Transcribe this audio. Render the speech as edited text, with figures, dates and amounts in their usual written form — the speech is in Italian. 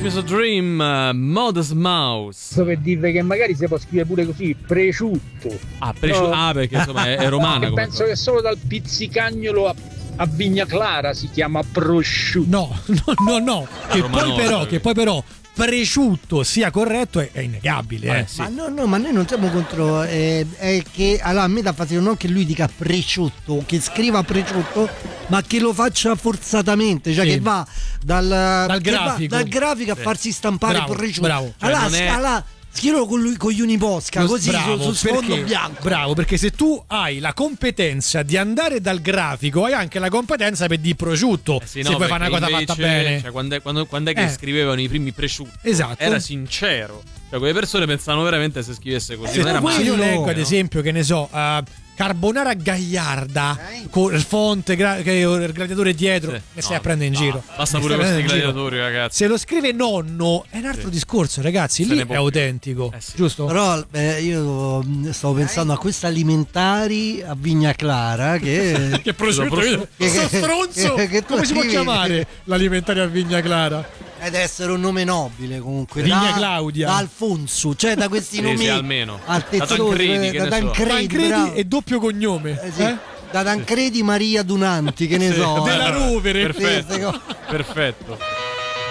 is a Dream, Modest Mouse. Per dire che magari si può scrivere pure così, prosciutto. Perché insomma è romana. E penso che solo dal pizzicagnolo a Vigna Clara si chiama prosciutto. No. Che poi però prosciutto sia corretto è innegabile. Sì. Ma no, ma noi non siamo contro. È che allora a me dà fastidio non che lui dica prosciutto, che scriva prosciutto, ma che lo faccia forzatamente, cioè che va dal grafico a farsi stampare prosciutto. Bravo. Allora, scrivilo con gli Uniposca, così su sfondo bianco. Bravo, perché se tu hai la competenza di andare dal grafico, hai anche la competenza per di prosciutto. Se puoi fare una cosa fatta bene. Cioè, quando è che scrivevano i primi prosciutto? Esatto. Era sincero. Cioè, quelle persone pensavano veramente se scrivesse così. Se non era mai. io leggo, ad esempio, che ne so, Carbonara Gagliarda con il fonte il gladiatore dietro, che stai a prendere in giro. Basta pure questi gladiatori, ragazzi. Se lo scrive nonno è un altro discorso, ragazzi. Lì è autentico, giusto? Però io stavo pensando a queste alimentari a Vigna Clara che che prosciutto, stronzo. Come si può chiamare l'alimentare a Vigna Clara? Deve essere un nome nobile comunque. Vigna Claudia, da Alfonso, cioè da questi nomi almeno. altezzosi, da Tancredi e doppio cognome. Da Tancredi Maria Dunanti, che ne so. Della Rovere. Perfetto.